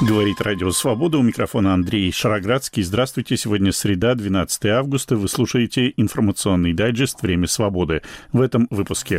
Говорит Радио Свобода. У микрофона Андрей Шароградский. Здравствуйте. Сегодня среда, 12 августа. Вы слушаете информационный дайджест «Время свободы». В этом выпуске.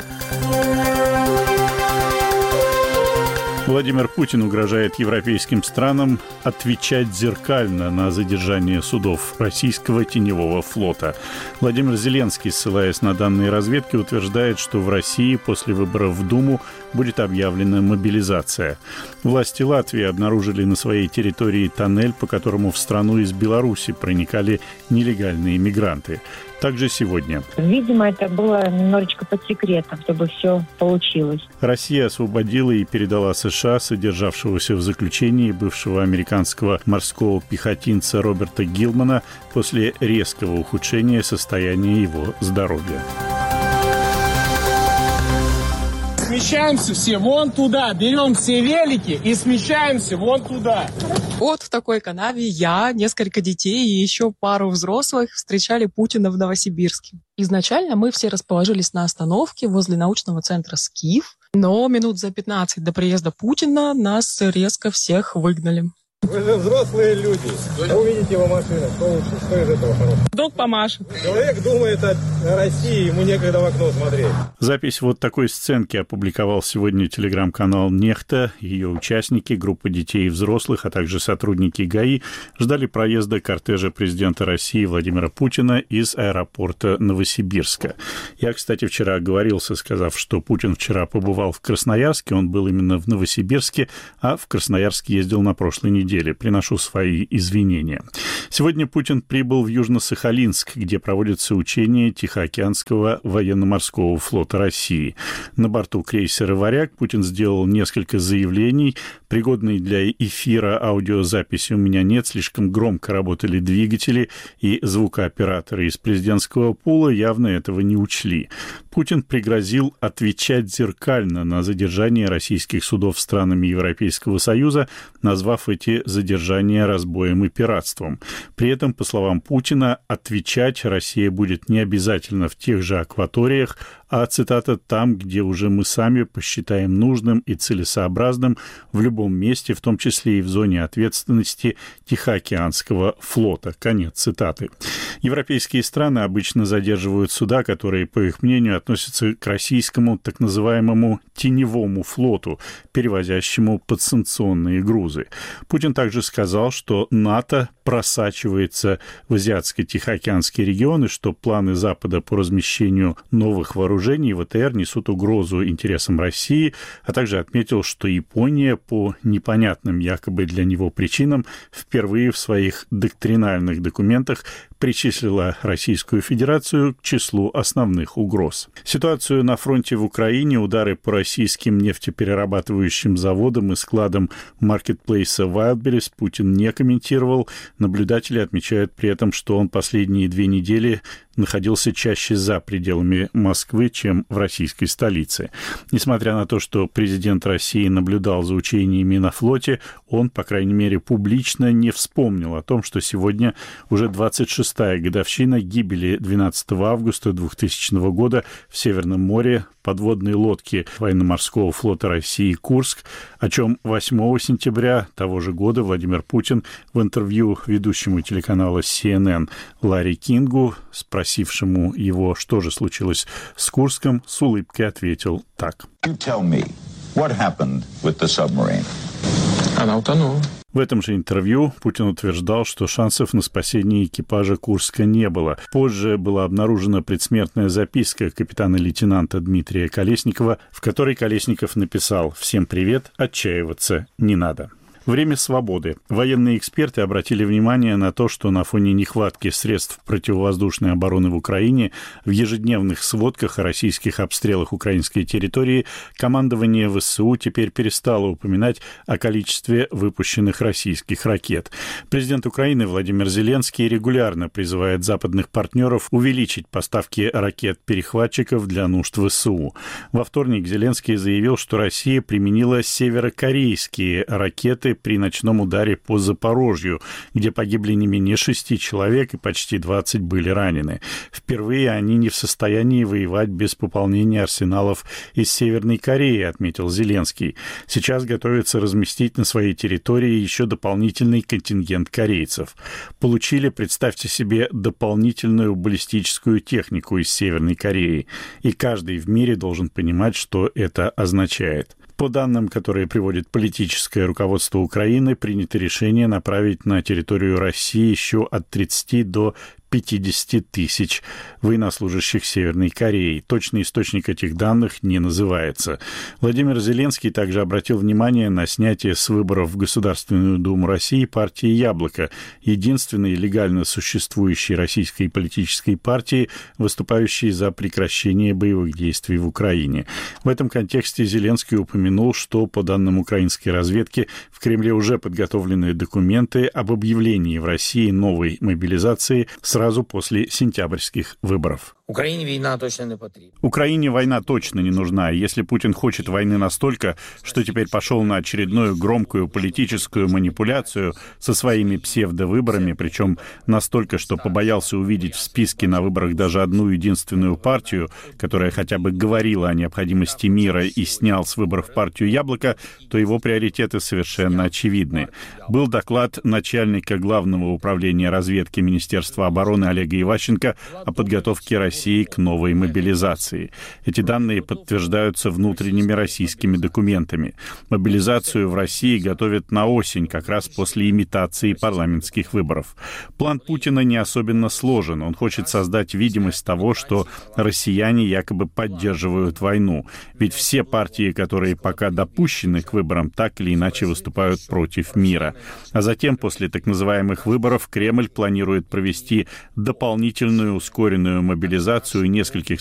Владимир Путин угрожает европейским странам отвечать зеркально на задержание судов российского теневого флота. Владимир Зеленский, ссылаясь на данные разведки, утверждает, что в России после выборов в Думу будет объявлена мобилизация. Власти Латвии обнаружили на своей территории тоннель, по которому в страну из Беларуси проникали нелегальные мигранты. Также сегодня. Видимо, это было немножечко под секретом, чтобы все получилось. Россия освободила и передала США содержавшегося в заключении бывшего американского морского пехотинца Роберта Гилмана после резкого ухудшения состояния его здоровья. Смещаемся все вон туда, берем все велики и смещаемся вон туда. Вот в такой канаве я, несколько детей и еще пару взрослых встречали Путина в Новосибирске. Изначально мы все расположились на остановке возле научного центра «Скиф», но минут за 15 до приезда Путина нас резко всех выгнали. Вы же взрослые люди. Вы увидите его машину. Что лучше? Что из этого хорошего? Вдруг помашет. Человек думает о России, ему некогда в окно смотреть. Запись вот такой сценки опубликовал сегодня телеграм-канал «Нехта». Ее участники, группа детей и взрослых, а также сотрудники ГАИ ждали проезда кортежа президента России Владимира Путина из аэропорта Новосибирска. Я, кстати, вчера оговорился, сказав, что Путин вчера побывал в Красноярске. Он был именно в Новосибирске, а в Красноярск ездил на прошлой неделе. Приношу свои извинения. Сегодня Путин прибыл в Южно-Сахалинск, где проводятся учения Тихоокеанского военно-морского флота России. На борту крейсера «Варяг» Путин сделал несколько заявлений. Пригодной для эфира аудиозаписи у меня нет. Слишком громко работали двигатели, и звукооператоры из президентского пула явно этого не учли. Путин пригрозил отвечать зеркально на задержание российских судов странами Европейского Союза, назвав эти задержания разбоем и пиратством. При этом, по словам Путина, отвечать Россия будет не обязательно в тех же акваториях, а, цитата, «там, где уже мы сами посчитаем нужным и целесообразным в любом месте, в том числе и в зоне ответственности Тихоокеанского флота». Конец цитаты. Европейские страны обычно задерживают суда, которые, по их мнению, относятся к российскому так называемому теневому флоту, перевозящему подсанкционные грузы. Путин также сказал, что НАТО просачивается в Азиатско-Тихоокеанский регион и что планы Запада по размещению новых вооружений ВТР несут угрозу интересам России, а также отметил, что Япония по непонятным якобы для него причинам впервые в своих доктринальных документах причислила Российскую Федерацию к числу основных угроз. Ситуацию на фронте в Украине, удары по российским нефтеперерабатывающим заводам и складам маркетплейса Wildberries Путин не комментировал. Наблюдатели отмечают при этом, что он последние 2 недели находился чаще за пределами Москвы, чем в российской столице. Несмотря на то, что президент России наблюдал за учениями на флоте, он, по крайней мере, публично не вспомнил о том, что сегодня уже 26-я годовщина гибели 12 августа 2000 года в Северном море подводной лодки военно-морского флота России «Курск», о чем 8 сентября того же года Владимир Путин в интервью ведущему телеканала CNN Ларри Кингу, спросившему его, что же случилось с Курском, с улыбкой ответил так. Она утонула. В этом же интервью Путин утверждал, что шансов на спасение экипажа «Курска» не было. Позже была обнаружена предсмертная записка капитана-лейтенанта Дмитрия Колесникова, в которой Колесников написал «Всем привет, отчаиваться не надо». Время свободы. Военные эксперты обратили внимание на то, что на фоне нехватки средств противовоздушной обороны в Украине в ежедневных сводках о российских обстрелах украинской территории командование ВСУ теперь перестало упоминать о количестве выпущенных российских ракет. Президент Украины Владимир Зеленский регулярно призывает западных партнеров увеличить поставки ракет-перехватчиков для нужд ВСУ. Во вторник Зеленский заявил, что Россия применила северокорейские ракеты при ночном ударе по Запорожью, где погибли не менее 6 человек и почти 20 были ранены. Впервые они не в состоянии воевать без пополнения арсеналов из Северной Кореи, отметил Зеленский. Сейчас готовится разместить на своей территории еще дополнительный контингент корейцев. Получили, представьте себе, дополнительную баллистическую технику из Северной Кореи. И каждый в мире должен понимать, что это означает. По данным, которые приводит политическое руководство Украины, принято решение направить на территорию России еще от 30 до 50 тысяч военнослужащих Северной Кореи. Точный источник этих данных не называется. Владимир Зеленский также обратил внимание на снятие с выборов в Государственную Думу России партии «Яблоко», единственной легально существующей российской политической партии, выступающей за прекращение боевых действий в Украине. В этом контексте Зеленский упомянул, что, по данным украинской разведки, в Кремле уже подготовлены документы об объявлении в России новой мобилизации сразу после сентябрьских выборов. Украине война точно не потрібна. Украине война точно не нужна. Если Путин хочет войны настолько, что теперь пошел на очередную громкую политическую манипуляцию со своими псевдовыборами, причем настолько, что побоялся увидеть в списке на выборах даже одну единственную партию, которая хотя бы говорила о необходимости мира и снял с выборов партию «Яблоко», то его приоритеты совершенно очевидны. Был доклад начальника Главного управления разведки Министерства обороны Олега Иващенко о подготовке России к новой мобилизации. Эти данные подтверждаются внутренними российскими документами. Мобилизацию в России готовят на осень, как раз после имитации парламентских выборов. План Путина не особенно сложен. Он хочет создать видимость того, что россияне якобы поддерживают войну. Ведь все партии, которые пока допущены к выборам, так или иначе выступают против мира. А затем, после так называемых выборов, Кремль планирует провести дополнительную ускоренную мобилизацию нескольких